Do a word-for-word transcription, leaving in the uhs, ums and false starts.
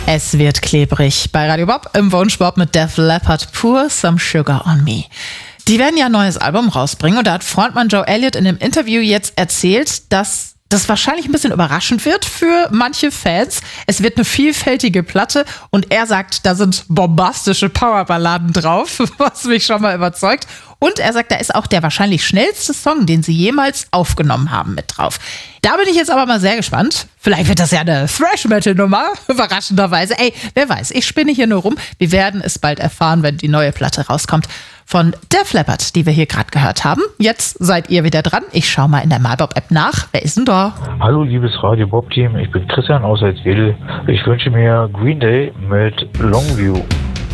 Es wird klebrig bei Radio Bob im Wunschbob mit Def Leppard, Pour Some Sugar on Me. Die werden ja ein neues Album rausbringen und da hat Frontmann Joe Elliott in einem Interview jetzt erzählt, dass das wahrscheinlich ein bisschen überraschend wird für manche Fans. Es wird eine vielfältige Platte und er sagt, da sind bombastische Powerballaden drauf, was mich schon mal überzeugt. Und er sagt, da ist auch der wahrscheinlich schnellste Song, den sie jemals aufgenommen haben, mit drauf. Da bin ich jetzt aber mal sehr gespannt. Vielleicht wird das ja eine Thrash-Metal-Nummer, überraschenderweise. Ey, wer weiß, ich spinne hier nur rum. Wir werden es bald erfahren, wenn die neue Platte rauskommt. Von Def Leppard, die wir hier gerade gehört haben. Jetzt seid ihr wieder dran. Ich schaue mal in der MyBob-App nach. Wer ist denn da? Hallo, liebes Radio Bob-Team. Ich bin Christian aus Salzwedel. Ich wünsche mir Green Day mit Longview.